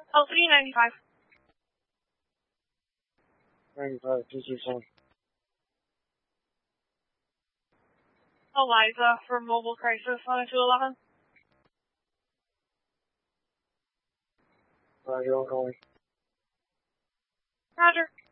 LC 95. 95, 227. Eliza for Mobile Crisis on a 211. You're going. Roger.